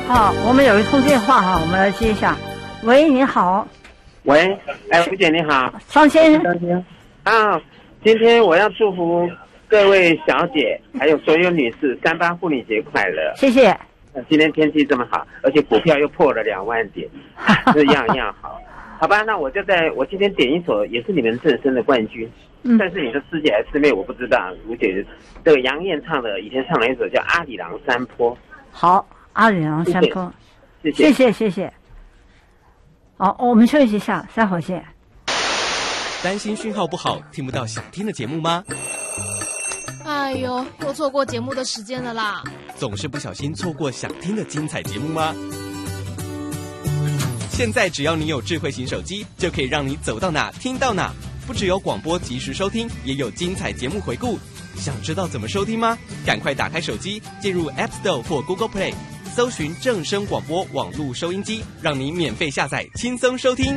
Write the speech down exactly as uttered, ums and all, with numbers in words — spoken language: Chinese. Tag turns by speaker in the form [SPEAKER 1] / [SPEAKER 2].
[SPEAKER 1] 好，我们有一通电话哈，我们来接一下。喂，你好。
[SPEAKER 2] 喂，哎，吴姐你好。
[SPEAKER 1] 张先生。
[SPEAKER 2] 张先生。啊，今天我要祝福各位小姐还有所有女士三八妇女节快乐。
[SPEAKER 1] 谢谢。
[SPEAKER 2] 今天天气这么好，而且股票又破了两万点，是样样好。好吧，那我就在我今天点一首也是你们正声的冠军，嗯、但是你的师姐还是师妹我不知道。吴姐，这个杨燕唱的，以前唱了一首叫《阿里郎山坡》。
[SPEAKER 1] 好，阿里郎山坡，
[SPEAKER 2] 谢谢，
[SPEAKER 1] 谢谢，谢谢。好，我们休息一下，待会儿见。
[SPEAKER 3] 担心讯号不好，听不到想听的节目吗？
[SPEAKER 4] 哎呦，又错过节目的时间了啦！
[SPEAKER 3] 总是不小心错过想听的精彩节目吗？现在只要你有智慧型手机，就可以让你走到哪听到哪。不只有广播及时收听，也有精彩节目回顾。想知道怎么收听吗？赶快打开手机，进入 App Store 或 Google Play， 搜寻正声广播网络收音机，让你免费下载，轻松收听。